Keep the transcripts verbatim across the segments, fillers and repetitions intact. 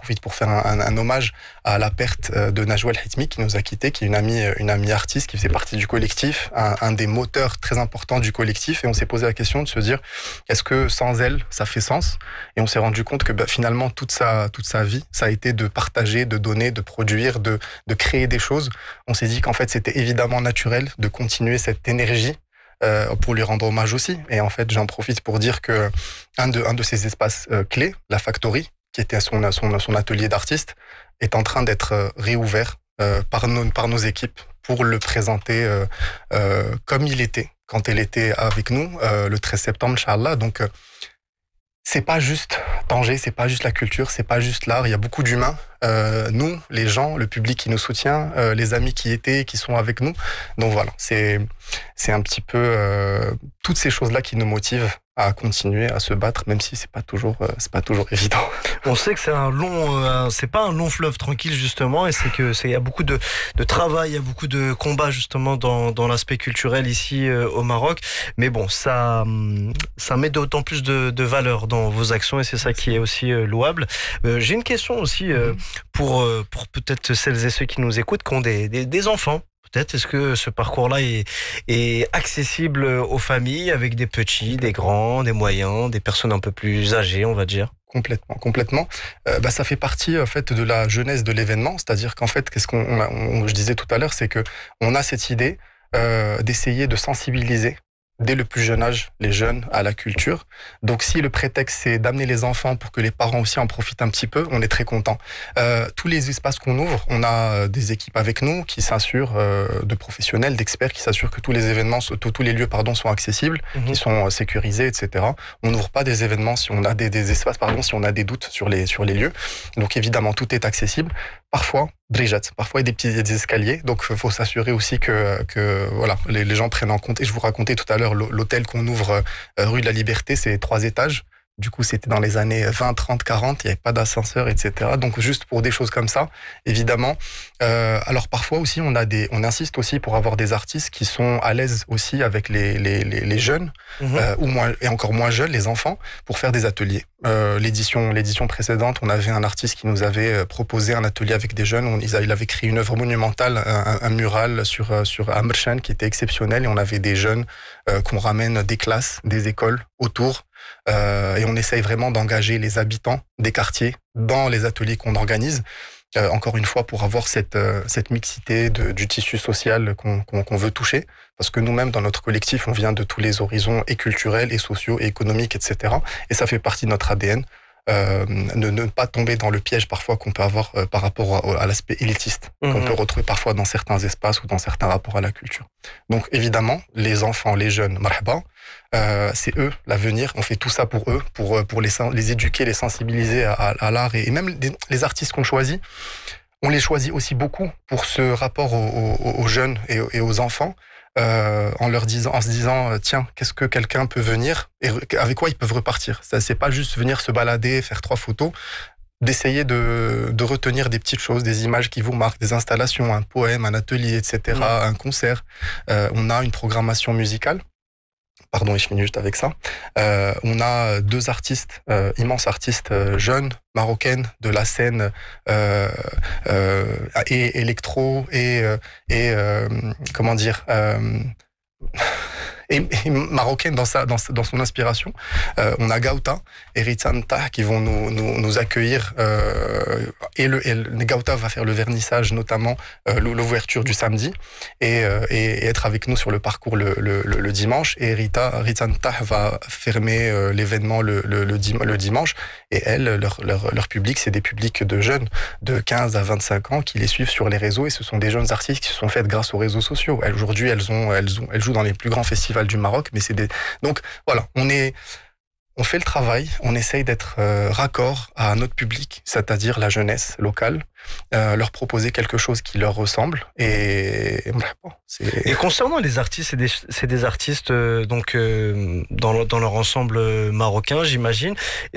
profite pour faire un, un, un hommage à la perte de Najwa El-Hitmi qui nous a quittés, qui est une amie, une amie artiste qui faisait partie du collectif, un, un des moteurs très importants du collectif. Et on s'est posé la question de se dire, est-ce que sans elle, ça fait sens? Et on s'est rendu compte que bah, finalement, toute sa, toute sa vie, ça a été de partager, de donner, de produire, de, de créer des choses. On s'est dit qu'en fait, c'était évidemment naturel de continuer cette énergie euh, pour lui rendre hommage aussi. Et en fait, j'en profite pour dire que un de, un de ces espaces euh, clés, la Factory, qui était son, son, son atelier d'artiste, est en train d'être réouvert euh, par, nos, par nos équipes pour le présenter euh, euh, comme il était quand elle était avec nous euh, le treize septembre, Inch'Allah. Donc, euh, c'est pas juste Tanger, c'est pas juste la culture, c'est pas juste l'art. Il y a beaucoup d'humains. Euh, nous, les gens, le public qui nous soutient, euh, les amis qui étaient, qui sont avec nous. Donc voilà, c'est c'est un petit peu euh, toutes ces choses-là qui nous motivent à continuer à se battre, même si c'est pas toujours euh, c'est pas toujours évident. On sait que c'est un long, euh, c'est pas un long fleuve tranquille justement, et c'est que c'est il y a beaucoup de, de travail, il y a beaucoup de combats justement dans dans l'aspect culturel ici euh, au Maroc. Mais bon, ça ça met d'autant plus de, de valeur dans vos actions et c'est ça qui est aussi euh, louable. Euh, j'ai une question aussi euh, pour euh, pour peut-être celles et ceux qui nous écoutent, qui ont des des, des enfants. Peut-être, est-ce que ce parcours-là est, est accessible aux familles avec des petits, des grands, des moyens, des personnes un peu plus âgées, on va dire? Complètement, complètement. Euh, bah, ça fait partie en fait de la jeunesse de l'événement, c'est-à-dire qu'en fait, qu'est-ce qu'on, on, on, je disais tout à l'heure, c'est que on a cette idée euh, d'essayer de sensibiliser dès le plus jeune âge les jeunes à la culture. Donc si le prétexte c'est d'amener les enfants pour que les parents aussi en profitent un petit peu, on est très content. Euh, tous les espaces qu'on ouvre, on a des équipes avec nous qui s'assurent, euh, de professionnels, d'experts qui s'assurent que tous les événements, tous, tous les lieux pardon sont accessibles, mmh. qui sont sécurisés, et cetera. On n'ouvre pas des événements si on a des, des espaces pardon si on a des doutes sur les sur les lieux. Donc évidemment tout est accessible. Parfois, Brijat, parfois il y a des petits des escaliers, donc il faut s'assurer aussi que que voilà les, les gens prennent en compte. Et je vous racontais tout à l'heure l'hôtel qu'on ouvre euh, rue de la Liberté, c'est trois étages. Du coup, c'était dans les années vingt, trente, quarante, il n'y avait pas d'ascenseur, et cetera. Donc, juste pour des choses comme ça, évidemment. Euh, alors, parfois aussi, on a des, on insiste aussi pour avoir des artistes qui sont à l'aise aussi avec les, les, les, les jeunes, mmh. euh, ou moins, et encore moins jeunes, les enfants, pour faire des ateliers. Euh, l'édition, l'édition précédente, on avait un artiste qui nous avait proposé un atelier avec des jeunes. On, il avait créé une œuvre monumentale, un, un mural sur, sur Amrshan qui était exceptionnel, et on avait des jeunes euh, qu'on ramène des classes, des écoles autour. Euh, et on essaye vraiment d'engager les habitants des quartiers dans les ateliers qu'on organise, euh, encore une fois pour avoir cette, euh, cette mixité de, du tissu social qu'on, qu'on, qu'on veut toucher, parce que nous-mêmes dans notre collectif on vient de tous les horizons et culturels et sociaux et économiques, et cetera. Et ça fait partie de notre A D N. Euh, ne, ne pas tomber dans le piège parfois qu'on peut avoir euh, par rapport à, à l'aspect élitiste mmh. qu'on peut retrouver parfois dans certains espaces ou dans certains rapports à la culture. Donc évidemment, les enfants, les jeunes, marhaba, euh, c'est eux l'avenir. On fait tout ça pour eux, pour pour les les éduquer, les sensibiliser à, à, à l'art et, et même les, les artistes qu'on choisit. On les choisit aussi beaucoup pour ce rapport aux, aux, aux jeunes et, et aux enfants. Euh, en leur disant, en se disant, tiens, qu'est-ce que quelqu'un peut venir et avec quoi ils peuvent repartir. Ça, c'est pas juste venir se balader, faire trois photos, d'essayer de, de retenir des petites choses, des images qui vous marquent, des installations, un poème, un atelier, et cetera, mmh. un concert. Euh, on a une programmation musicale. Pardon, je finis juste avec ça. Euh, on a deux artistes, euh, immenses artistes euh, jeunes, marocaines, de la scène euh, euh, et électro et euh, et euh, comment dire euh, et, et marocaine dans sa dans, dans son inspiration. Euh, on a Gauta et Ritanta qui vont nous nous, nous accueillir euh, et le, et le Gauta va faire le vernissage notamment euh, l'ouverture du samedi et, euh, et être avec nous sur le parcours le le, le, le dimanche, et Rita Ritanta va fermer euh, l'événement le le, le, dim, le dimanche, et elles leur leur leur public c'est des publics de jeunes de quinze à vingt-cinq ans qui les suivent sur les réseaux, et ce sont des jeunes artistes qui se sont faites grâce aux réseaux sociaux. Elles, aujourd'hui elles ont elles ont elles jouent dans les plus grands festivals du Maroc, mais c'est des... Donc voilà, on est, on fait le travail, on essaye d'être euh, raccord à notre public, c'est-à-dire la jeunesse locale, euh, leur proposer quelque chose qui leur ressemble, et bon, c'est... Et concernant les artistes, c'est des, c'est des artistes euh, donc euh, dans, dans leur ensemble marocain, j'imagine. Et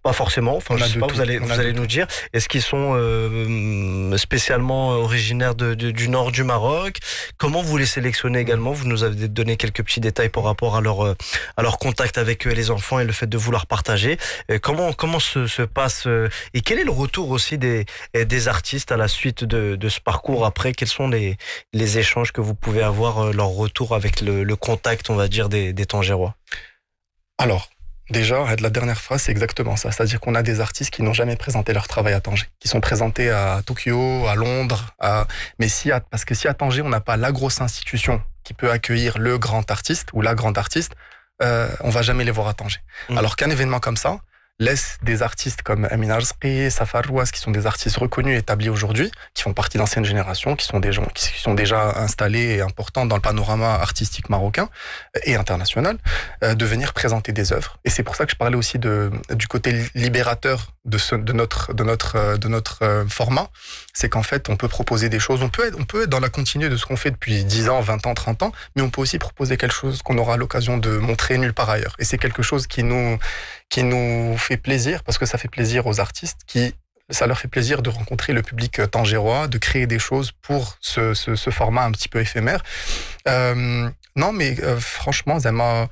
Pas forcément, enfin On je a sais de pas, tout. vous allez, On vous a de allez tout. nous dire. Est-ce qu'ils sont euh, spécialement originaires de, de- du nord du Maroc? Comment vous les sélectionnez également? Vous nous avez donné quelques petits détails par rapport à leur, euh, à leur contact avec euh, les enfants et le fait de vouloir partager. Euh, Comment, comment se, se passe euh, et quel est le retour aussi des, euh, des artistes à la suite de, de ce parcours après? Quels sont les, les échanges que vous pouvez avoir, euh, leur retour avec le, le contact, on va dire, des, des Tangérois? Alors, déjà, la dernière phrase, c'est exactement ça. C'est-à-dire qu'on a des artistes qui n'ont jamais présenté leur travail à Tanger, qui sont présentés à Tokyo, à Londres, à... mais si à... parce que si à Tanger, on n'a pas la grosse institution qui peut accueillir le grand artiste ou la grande artiste, euh, on va jamais les voir à Tanger. Mm. Alors qu'un événement comme ça laisse des artistes comme Amin Arzqi, Safar Rouas, qui sont des artistes reconnus et établis aujourd'hui, qui font partie d'anciennes générations, qui sont des gens qui sont déjà installés et importants dans le panorama artistique marocain et international, euh, de venir présenter des œuvres. Et c'est pour ça que je parlais aussi de, du côté libérateur de, ce, de notre, de notre, de notre euh, format. C'est qu'en fait, on peut proposer des choses. On peut être, on peut être dans la continuité de ce qu'on fait depuis dix ans, vingt ans, trente ans, mais on peut aussi proposer quelque chose qu'on aura l'occasion de montrer nulle part ailleurs. Et c'est quelque chose qui nous, qui nous fait plaisir, parce que ça fait plaisir aux artistes, qui, ça leur fait plaisir de rencontrer le public tangérois, de créer des choses pour ce, ce, ce format un petit peu éphémère. Euh, non, mais euh, franchement, Zama,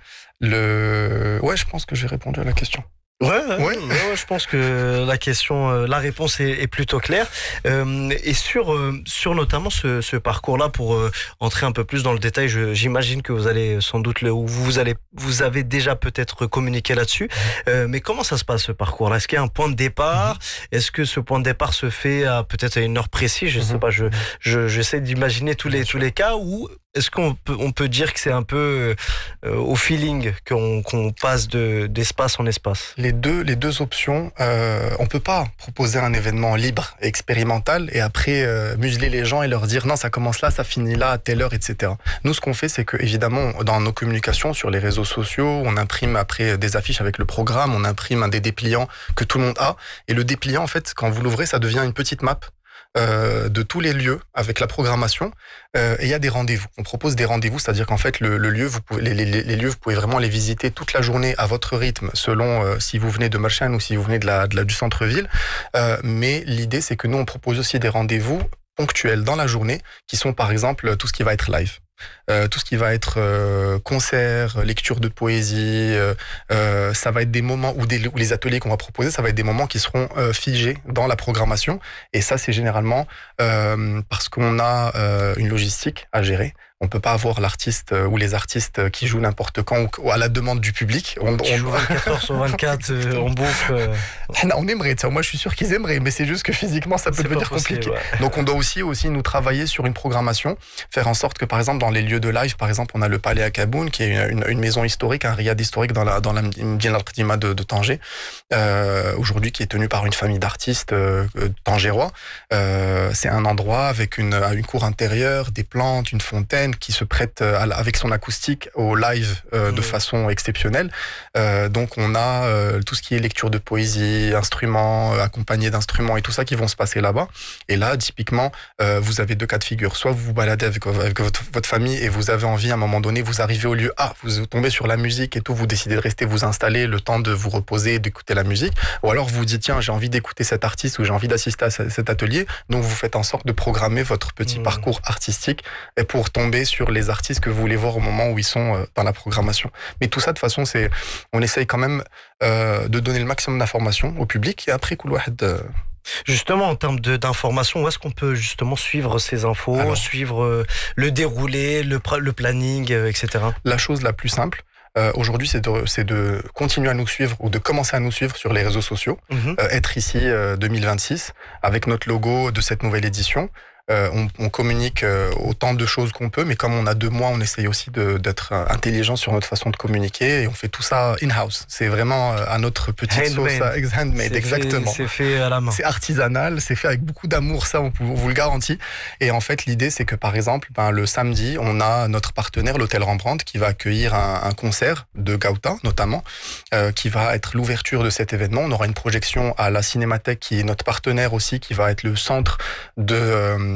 le... ouais, je pense que j'ai répondu à la question. Ouais, ouais, Ouais. ouais, ouais, je pense que la question, euh, la réponse est, est plutôt claire. Euh, et sur, euh, sur notamment ce, ce parcours-là, pour euh, entrer un peu plus dans le détail, je- j'imagine que vous allez sans doute le, ou vous allez, vous avez déjà peut-être communiqué là-dessus. Euh, mais comment ça se passe ce parcours-là? Est-ce qu'il y a un point de départ? Est-ce que ce point de départ se fait à peut-être à une heure précise? Je sais pas. Je, je, j'essaie d'imaginer tous les, tous les cas. Ou est-ce qu'on peut, on peut dire que c'est un peu euh, au feeling qu'on, qu'on passe de, d'espace en espace? Les deux, les deux options, euh, on peut pas proposer un événement libre et expérimental et après euh, museler les gens et leur dire non, ça commence là, ça finit là, à telle heure, et cetera. Nous, ce qu'on fait, c'est que évidemment, dans nos communications sur les réseaux sociaux, on imprime après des affiches avec le programme, on imprime un des dépliants que tout le monde a. Et le dépliant, en fait, quand vous l'ouvrez, ça devient une petite map euh, de tous les lieux avec la programmation. Euh, et il y a des rendez-vous. On propose des rendez-vous, c'est-à-dire qu'en fait, le, le lieu, vous pouvez, les, les, les lieux, vous pouvez vraiment les visiter toute la journée à votre rythme, selon euh, si vous venez de Marchand ou si vous venez de la, de la, du centre-ville. Euh, mais l'idée, c'est que nous, on propose aussi des rendez-vous ponctuels dans la journée, qui sont par exemple tout ce qui va être live. Euh, tout ce qui va être euh, concert, lecture de poésie, euh, euh, ça va être des moments où, des, où les ateliers qu'on va proposer, ça va être des moments qui seront euh, figés dans la programmation. Et ça, c'est généralement euh, parce qu'on a euh, une logistique à gérer. On peut pas avoir l'artiste euh, ou les artistes qui jouent n'importe quand ou, ou à la demande du public. On, Qui on joue vingt-quatre heures sur vingt-quatre euh, en boucle. euh, on aimerait, ça. Moi, je suis sûr qu'ils aimeraient, mais c'est juste que physiquement, ça peut c'est devenir pas possible, compliqué. ouais. Donc, on doit aussi, aussi nous travailler sur une programmation, faire en sorte que, par exemple, dans les lieux de live, par exemple, on a le Palais à Kaboun, qui est une, une maison historique, un riad historique dans la dans la Mdina al-Qadima de, de Tanger, euh, aujourd'hui qui est tenu par une famille d'artistes euh, tangérois. Euh, c'est un endroit avec une, une cour intérieure, des plantes, une fontaine qui se prête à la, avec son acoustique au live euh, de Mmh. façon exceptionnelle. Euh, donc, on a euh, tout ce qui est lecture de poésie, instruments, euh, accompagnés d'instruments et tout ça qui vont se passer là-bas. Et là, typiquement, euh, vous avez deux cas de figure. Soit vous vous baladez avec, avec votre, votre famille et vous avez envie, à un moment donné, vous arrivez au lieu A, vous tombez sur la musique et tout, vous décidez de rester vous installer le temps de vous reposer et d'écouter la musique. Ou alors vous vous dites, tiens, j'ai envie d'écouter cet artiste ou j'ai envie d'assister à cet atelier. Donc vous faites en sorte de programmer votre petit Mmh. parcours artistique et pour tomber sur les artistes que vous voulez voir au moment où ils sont euh, dans la programmation. Mais tout ça, de toute façon, c'est, on essaye quand même euh, de donner le maximum d'informations au public et après, cool, euh, Justement, en termes de- d'informations, où est-ce qu'on peut justement suivre ces infos, Alors. suivre euh, le déroulé, le, pra- le planning, euh, et cetera. la chose la plus simple, euh, aujourd'hui, c'est de, c'est de continuer à nous suivre ou de commencer à nous suivre sur les réseaux sociaux. Mhm. Euh, être ici euh, deux mille vingt-six avec notre logo de cette nouvelle édition. Euh, on, on communique euh, autant de choses qu'on peut, mais comme on a deux mois, on essaye aussi de, d'être euh, intelligent sur notre façon de communiquer et on fait tout ça in-house. C'est vraiment euh, à notre petite Handmade. sauce, à- ex- handmade, C'est exactement. fait- C'est fait à la main. C'est artisanal, c'est fait avec beaucoup d'amour, ça on, peut- on vous le garantit. Et en fait, l'idée c'est que par exemple, ben, le samedi, on a notre partenaire, l'hôtel Rembrandt, qui va accueillir un, un concert de Gauta notamment, euh, qui va être l'ouverture de cet événement. On aura une projection à la Cinémathèque, qui est notre partenaire aussi, qui va être le centre de, euh,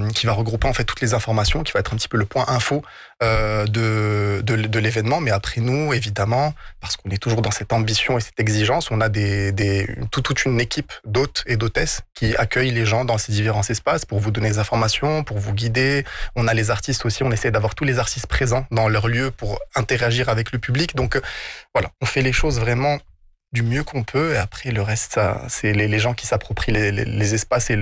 qui va regrouper en fait toutes les informations, qui va être un petit peu le point info euh, de, de, de l'événement. Mais après nous, évidemment, parce qu'on est toujours dans cette ambition et cette exigence, on a des, des, tout, toute une équipe d'hôtes et d'hôtesses qui accueillent les gens dans ces différents espaces pour vous donner des informations, pour vous guider. On a les artistes aussi, on essaie d'avoir tous les artistes présents dans leur lieu pour interagir avec le public. Donc euh, voilà, on fait les choses vraiment du mieux qu'on peut, et après le reste, ça, c'est les, les gens qui s'approprient les, les, les espaces et